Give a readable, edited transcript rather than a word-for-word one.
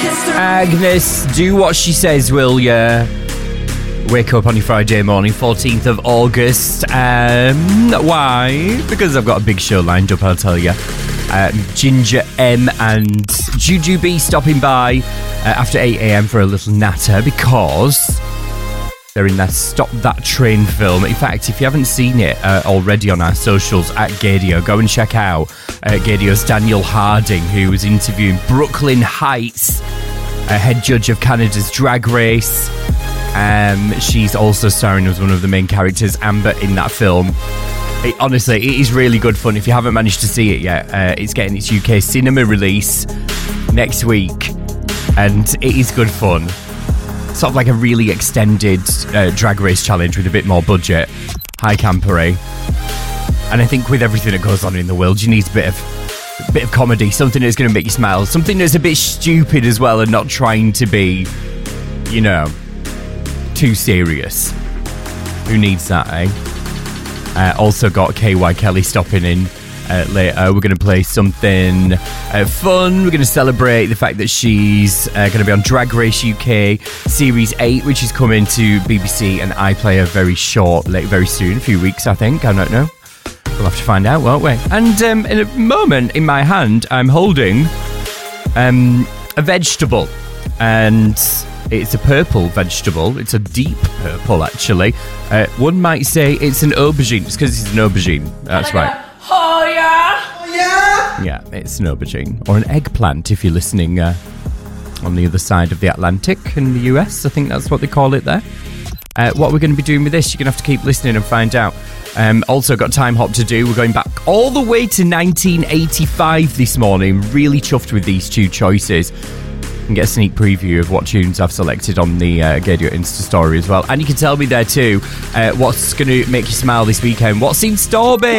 Agnes, do what she says, will ya? Wake up on your Friday morning, 14th of August. Why? Because I've got a big show lined up, I'll tell you. Ginger M and Juju B stopping by after 8 a.m. for a little natter because they're in that Stop That Train film. In fact, if you haven't seen it already on our socials at Gadio, go and check out Gadio's Daniel Harding, who was interviewing Brooklyn Heights, head judge of Canada's Drag Race. She's also starring as one of the main characters, Amber, in that film. Honestly, it is really good fun. If you haven't managed to see it yet, it's getting its UK cinema release next week, and it is good fun. Sort of like a really extended Drag Race challenge with a bit more budget, high campery. And I think with everything that goes on in the world, you need a bit of comedy, something that's going to make you smile, something that's a bit stupid as well, and not trying to be, you know, too serious. Who needs that, eh? Also got KY Kelly stopping in later. We're going to play something fun. We're going to celebrate the fact that she's going to be on Drag Race UK Series 8, which is coming to BBC and iPlayer very soon, a few weeks, I think. I don't know. We'll have to find out, won't we? And in a moment, in my hand, I'm holding a vegetable. And it's a purple vegetable. It's a deep purple, actually. One might say it's an aubergine. It's because it's an aubergine. That's right. Oh, yeah. Oh, yeah. Yeah, it's an aubergine. Or an eggplant, if you're listening on the other side of the Atlantic in the US. I think that's what they call it there. What we're going to be doing with this, you're going to have to keep listening and find out. Also got Time Hop to do. We're going back all the way to 1985 this morning. Really chuffed with these two choices. And get a sneak preview of what tunes I've selected on the Gadio Insta story as well. And you can tell me there too what's going to make you smile this weekend. What's in store, babe?